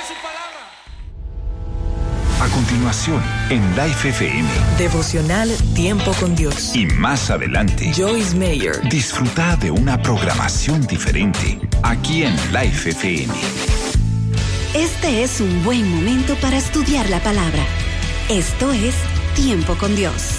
su palabra. A continuación, en Life FM. Devocional Tiempo con Dios. Y más adelante, Joyce Meyer. Disfruta de una programación diferente aquí en Life FM. Este es un buen momento para estudiar la palabra. Esto es Tiempo con Dios.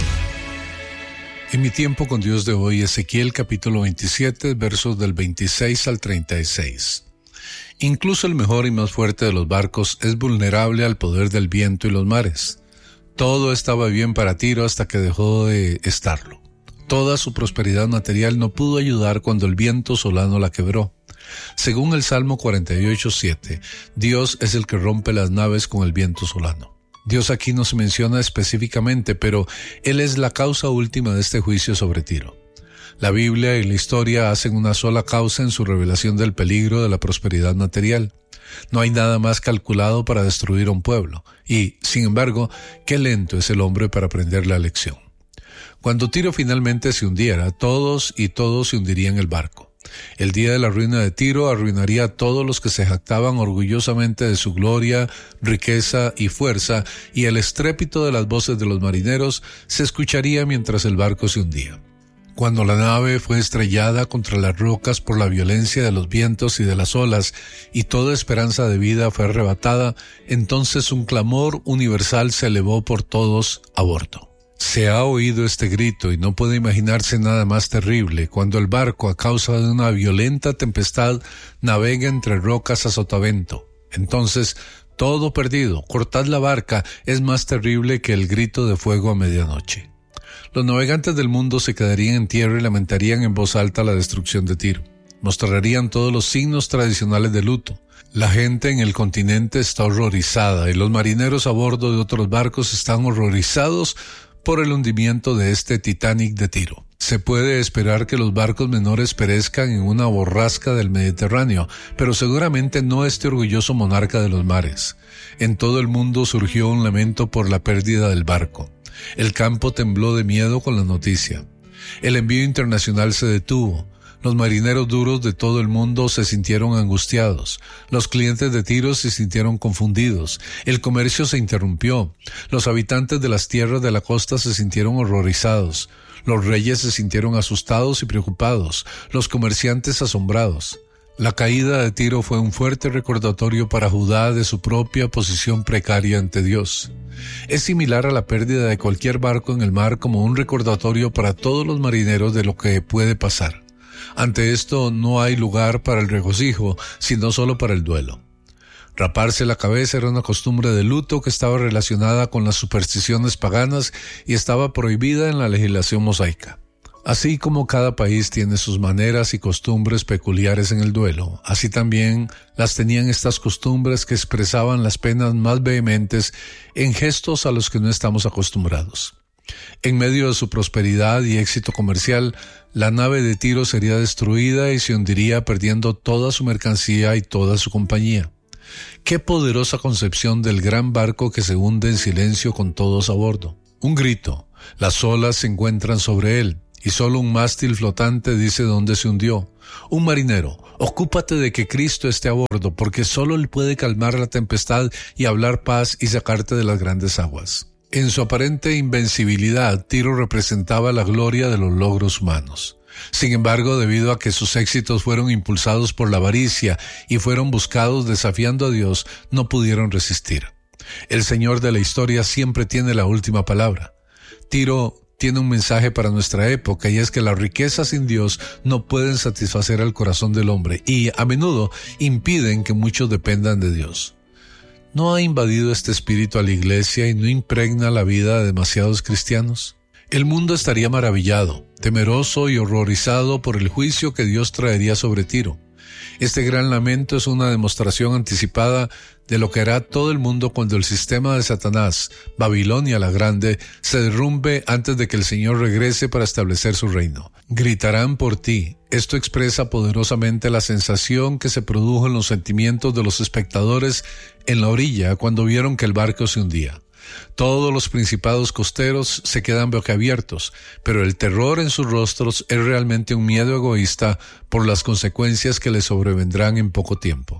En mi tiempo con Dios de hoy, Ezequiel capítulo 27, versos del 26 al 36. Incluso el mejor y más fuerte de los barcos es vulnerable al poder del viento y los mares. Todo estaba bien para Tiro hasta que dejó de estarlo. Toda su prosperidad material no pudo ayudar cuando el viento solano la quebró. Según el Salmo 48:7, Dios es el que rompe las naves con el viento solano. Dios aquí no se menciona específicamente, pero Él es la causa última de este juicio sobre Tiro. La Biblia y la historia hacen una sola causa en su revelación del peligro de la prosperidad material. No hay nada más calculado para destruir a un pueblo, y, sin embargo, qué lento es el hombre para aprender la lección. Cuando Tiro finalmente se hundiera, todos se hundirían en el barco. El día de la ruina de Tiro arruinaría a todos los que se jactaban orgullosamente de su gloria, riqueza y fuerza, y el estrépito de las voces de los marineros se escucharía mientras el barco se hundía. Cuando la nave fue estrellada contra las rocas por la violencia de los vientos y de las olas, y toda esperanza de vida fue arrebatada, entonces un clamor universal se elevó por todos a bordo. Se ha oído este grito y no puede imaginarse nada más terrible cuando el barco, a causa de una violenta tempestad, navega entre rocas a sotavento. Entonces, todo perdido, cortad la barca, es más terrible que el grito de fuego a medianoche. Los navegantes del mundo se quedarían en tierra y lamentarían en voz alta la destrucción de Tiro. Mostrarían todos los signos tradicionales de luto. La gente en el continente está horrorizada y los marineros a bordo de otros barcos están horrorizados por el hundimiento de este Titanic de Tiro. Se puede esperar que los barcos menores perezcan en una borrasca del Mediterráneo, pero seguramente no este orgulloso monarca de los mares. En todo el mundo surgió un lamento por la pérdida del barco. El campo tembló de miedo con la noticia. El envío internacional se detuvo. Los marineros duros de todo el mundo se sintieron angustiados. Los clientes de Tiro se sintieron confundidos. El comercio se interrumpió. Los habitantes de las tierras de la costa se sintieron horrorizados. Los reyes se sintieron asustados y preocupados. Los comerciantes asombrados. La caída de Tiro fue un fuerte recordatorio para Judá de su propia posición precaria ante Dios. Es similar a la pérdida de cualquier barco en el mar como un recordatorio para todos los marineros de lo que puede pasar. Ante esto no hay lugar para el regocijo, sino solo para el duelo. Raparse la cabeza era una costumbre de luto que estaba relacionada con las supersticiones paganas y estaba prohibida en la legislación mosaica. Así como cada país tiene sus maneras y costumbres peculiares en el duelo, así también las tenían estas costumbres que expresaban las penas más vehementes en gestos a los que no estamos acostumbrados. En medio de su prosperidad y éxito comercial, la nave de Tiro sería destruida y se hundiría perdiendo toda su mercancía y toda su compañía. Qué poderosa concepción del gran barco que se hunde en silencio con todos a bordo. Un grito, las olas se encuentran sobre él, y solo un mástil flotante dice dónde se hundió. Un marinero, ocúpate de que Cristo esté a bordo, porque solo Él puede calmar la tempestad y hablar paz y sacarte de las grandes aguas. En su aparente invencibilidad, Tiro representaba la gloria de los logros humanos. Sin embargo, debido a que sus éxitos fueron impulsados por la avaricia y fueron buscados desafiando a Dios, no pudieron resistir. El Señor de la historia siempre tiene la última palabra. Tiro tiene un mensaje para nuestra época, y es que las riquezas sin Dios no pueden satisfacer al corazón del hombre y a menudo impiden que muchos dependan de Dios. ¿No ha invadido este espíritu a la iglesia y no impregna la vida de demasiados cristianos? El mundo estaría maravillado, temeroso y horrorizado por el juicio que Dios traería sobre Tiro. Este gran lamento es una demostración anticipada de lo que hará todo el mundo cuando el sistema de Satanás, Babilonia la Grande, se derrumbe antes de que el Señor regrese para establecer su reino. Gritarán por ti. Esto expresa poderosamente la sensación que se produjo en los sentimientos de los espectadores en la orilla cuando vieron que el barco se hundía. Todos los principados costeros se quedan boquiabiertos, pero el terror en sus rostros es realmente un miedo egoísta por las consecuencias que les sobrevendrán en poco tiempo.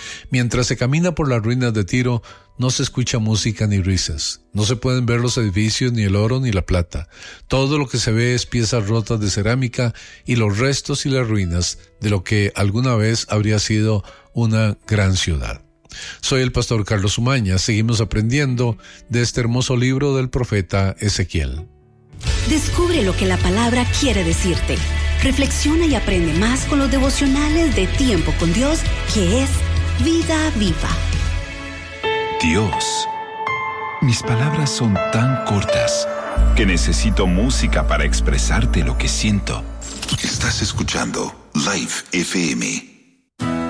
Mientras se camina por las ruinas de Tiro, no se escucha música ni risas. No se pueden ver los edificios, ni el oro, ni la plata. Todo lo que se ve es piezas rotas de cerámica y los restos y las ruinas de lo que alguna vez habría sido una gran ciudad. Soy el pastor Carlos Umaña. Seguimos aprendiendo de este hermoso libro del profeta Ezequiel. Descubre lo que la palabra quiere decirte. Reflexiona y aprende más con los devocionales de Tiempo con Dios, que es Vida Viva. Dios, mis palabras son tan cortas que necesito música para expresarte lo que siento. Estás escuchando Live FM.